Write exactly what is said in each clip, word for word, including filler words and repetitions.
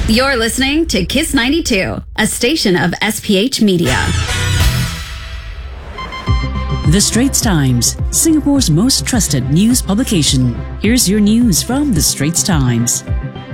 You're listening to Kiss ninety-two, a station of S P H Media. The Straits Times, Singapore's most trusted news publication. Here's your news from The Straits Times.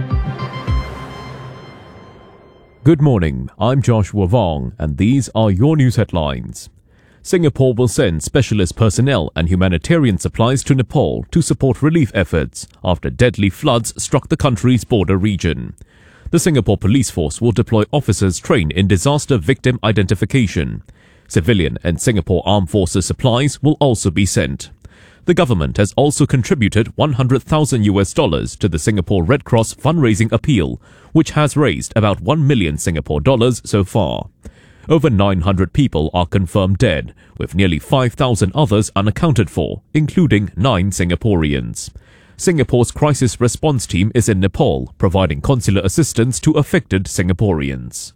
Good morning, I'm Joshua Vong, and these are your news headlines. Singapore will send specialist personnel and humanitarian supplies to Nepal to support relief efforts after deadly floods struck the country's border region. The Singapore Police Force will deploy officers trained in disaster victim identification. Civilian and Singapore Armed Forces supplies will also be sent. The government has also contributed one hundred thousand U S dollars to the Singapore Red Cross fundraising appeal, which has raised about one million Singapore dollars so far. Over nine hundred people are confirmed dead, with nearly five thousand others unaccounted for, including nine Singaporeans. Singapore's crisis response team is in Nepal, providing consular assistance to affected Singaporeans.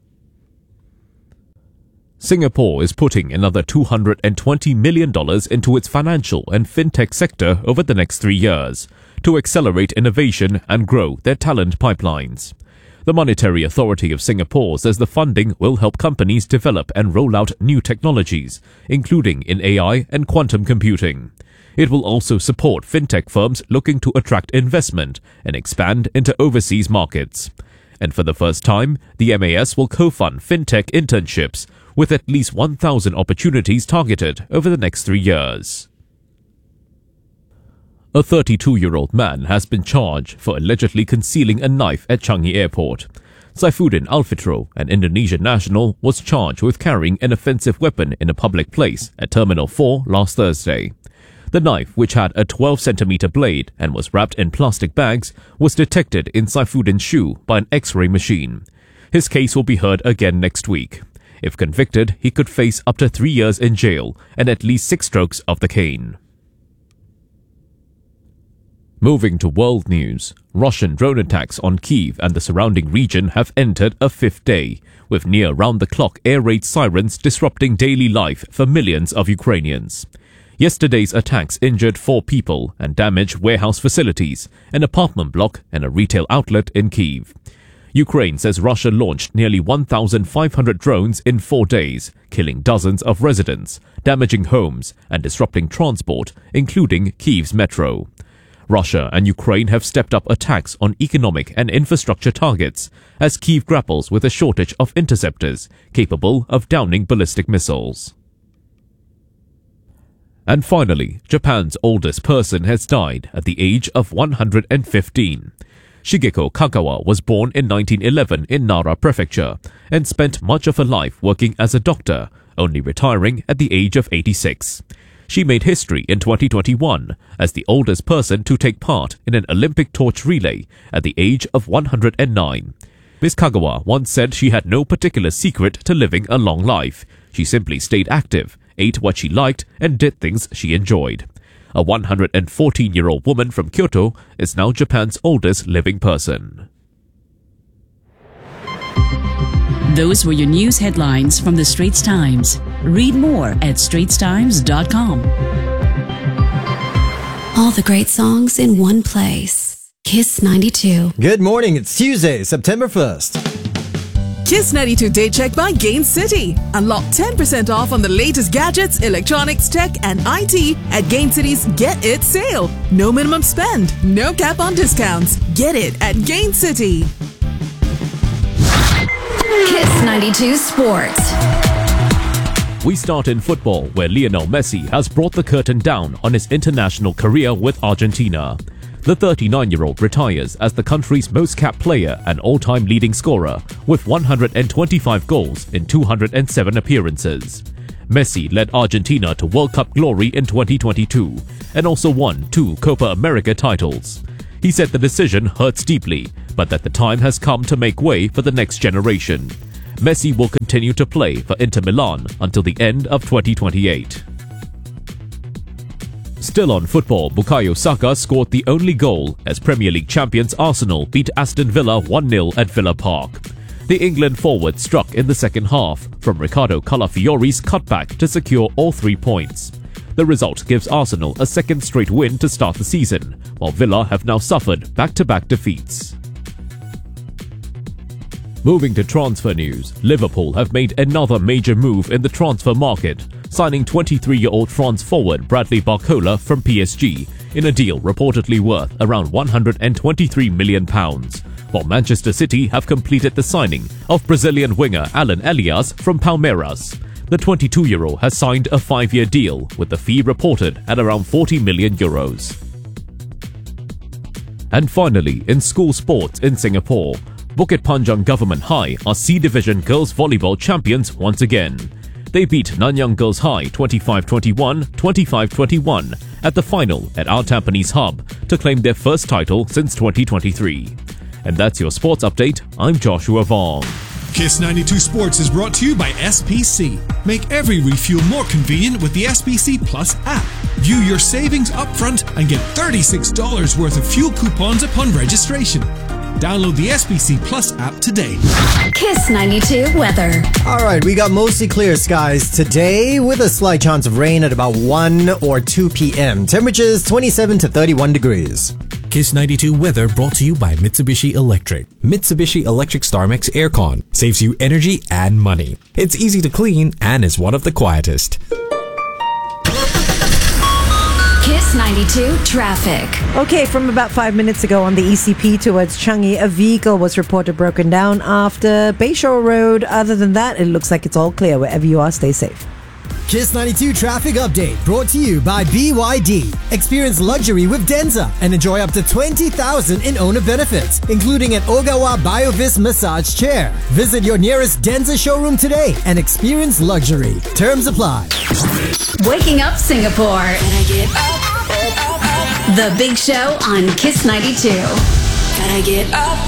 Singapore is putting another two hundred twenty million dollars into its financial and fintech sector over the next three years to accelerate innovation and grow their talent pipelines. The Monetary Authority of Singapore says the funding will help companies develop and roll out new technologies, including in A I and quantum computing. It will also support fintech firms looking to attract investment and expand into overseas markets. And for the first time, the M A S will co-fund fintech internships, with at least one thousand opportunities targeted over the next three years. A thirty-two-year-old man has been charged for allegedly concealing a knife at Changi Airport. Saifuddin Alfitro, an Indonesian national, was charged with carrying an offensive weapon in a public place at Terminal four last Thursday. The knife, which had a twelve centimeter blade and was wrapped in plastic bags, was detected in Saifuddin's shoe by an X-ray machine. His case will be heard again next week. If convicted, he could face up to three years in jail and at least six strokes of the cane. Moving to world news, Russian drone attacks on Kyiv and the surrounding region have entered a fifth day, with near-round-the-clock air raid sirens disrupting daily life for millions of Ukrainians. Yesterday's attacks injured four people and damaged warehouse facilities, an apartment block and a retail outlet in Kyiv. Ukraine says Russia launched nearly one thousand five hundred drones in four days, killing dozens of residents, damaging homes and disrupting transport, including Kyiv's metro. Russia and Ukraine have stepped up attacks on economic and infrastructure targets as Kyiv grapples with a shortage of interceptors capable of downing ballistic missiles. And finally, Japan's oldest person has died at the age of one hundred fifteen. Shigeko Kagawa was born in nineteen eleven in Nara Prefecture and spent much of her life working as a doctor, only retiring at the age of eighty-six. She made history in twenty twenty-one as the oldest person to take part in an Olympic torch relay at the age of one hundred nine. Miz Kagawa once said she had no particular secret to living a long life. She simply stayed active, ate what she liked, and did things she enjoyed. A one hundred fourteen-year-old woman from Kyoto is now Japan's oldest living person. Those were your news headlines from The Straits Times. Read more at straits times dot com. All the great songs in one place. Kiss ninety-two. Good morning, it's Tuesday, September first. Kiss ninety-two Day Check by Gain City. Unlock ten percent off on the latest gadgets, electronics, tech and I T at Gain City's Get It sale. No minimum spend, no cap on discounts. Get it at Gain City. Kiss ninety-two Sports. We start in football, where Lionel Messi has brought the curtain down on his international career with Argentina. The thirty-nine-year-old retires as the country's most capped player and all-time leading scorer, with one hundred twenty-five goals in two hundred seven appearances. Messi led Argentina to World Cup glory in twenty twenty-two and also won two Copa America titles. He said the decision hurts deeply, but that the time has come to make way for the next generation. Messi will continue to play for Inter Milan until the end of twenty twenty-eight. Still on football, Bukayo Saka scored the only goal as Premier League champions Arsenal beat Aston Villa one nil at Villa Park. The England forward struck in the second half from Ricardo Calafiori's cutback to secure all three points. The result gives Arsenal a second straight win to start the season, while Villa have now suffered back-to-back defeats. Moving to transfer news, Liverpool have made another major move in the transfer market, signing twenty-three-year-old France forward Bradley Barcola from P S G in a deal reportedly worth around one hundred twenty-three million pounds, while Manchester City have completed the signing of Brazilian winger Alan Elias from Palmeiras. The twenty-two-year-old has signed a five-year deal with the fee reported at around forty million euros. And finally, in school sports in Singapore, Bukit Panjang Government High are C Division Girls Volleyball champions once again. They beat Nanyang Girls High twenty-five twenty-one, twenty-five twenty-one at the final at our Tampines hub to claim their first title since twenty twenty-three. And that's your sports update. I'm Joshua Vong. Kiss ninety-two Sports is brought to you by S P C. Make every refuel more convenient with the S P C Plus app. View your savings upfront and get thirty-six dollars worth of fuel coupons upon registration. Download the S P C Plus app today. Kiss ninety-two weather. All right, we got mostly clear skies today with a slight chance of rain at about one or two p.m. Temperatures twenty-seven to thirty-one degrees. Kiss ninety-two weather brought to you by Mitsubishi Electric. Mitsubishi Electric StarMax Aircon saves you energy and money. It's easy to clean and is one of the quietest. Kiss ninety-two traffic. Okay, from about five minutes ago on the E C P towards Changi, a vehicle was reported broken down after Bayshore Road. Other than that, it looks like it's all clear. Wherever you are, stay safe. Kiss ninety-two traffic update brought to you by B Y D. Experience luxury with Denza and enjoy up to twenty thousand in owner benefits, including an Ogawa BioVis massage chair. Visit your nearest Denza showroom today and experience luxury. Terms apply. Waking up Singapore. Can I get up? The Big Show on Kiss ninety-two. Can I get up?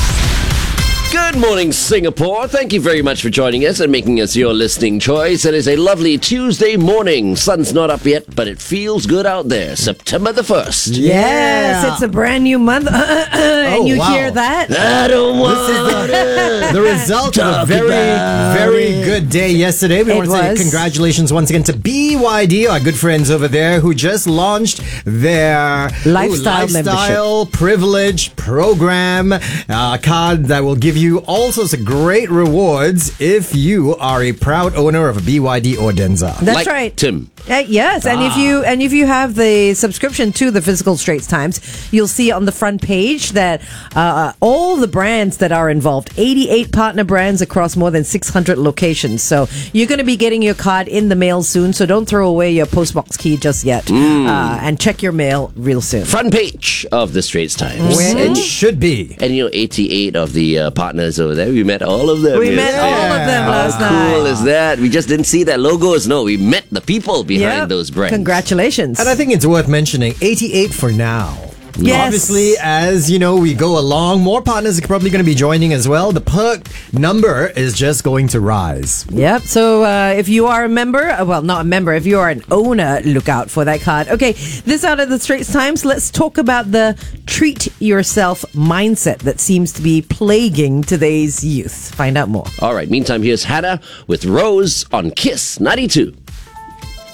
Good morning, Singapore. Thank you very much for joining us and making us your listening choice. It is a lovely Tuesday morning. Sun's not up yet, but it feels good out there. September the first. Yes, it's a brand new month. and Oh, you wow. hear that? I don't want This is the, the result of a Talk very, about very it. good day yesterday. We It want to was. say congratulations once again to B Y D, our good friends over there, who just launched their Lifestyle ooh, lifestyle privilege program, a card that will give you all sorts of great rewards if you are a proud owner of a B Y D or Denza. That's like right. Tim. Uh, yes, and if you and if you have the subscription to the Physical Straits Times, you'll see on the front page that uh, all the brands that are involved, eighty-eight partner brands across more than six hundred locations. So you're going to be getting your card in the mail soon. So don't throw away your postbox key just yet, uh, and check your mail real soon. Front page of the Straits Times. When And, it should be. and you know, eighty-eight of the uh, partners over there, we met all of them. We met yesterday. all of them How last How night. cool is that? We just didn't see their logos. No, we met the people behind Yep. those brands. Congratulations. And I think it's worth mentioning eighty-eight for now. Yes. Obviously, as you know, we go along, more partners are probably going to be joining as well. The perk number is just going to rise. Yep. So uh, if you are a member, uh, well, not a member, if you are an owner, look out for that card. Okay, this out of the Straits Times. Let's talk about the treat yourself mindset that seems to be plaguing today's youth. Find out more. All right, meantime, here's Hannah with Rose on Kiss ninety-two.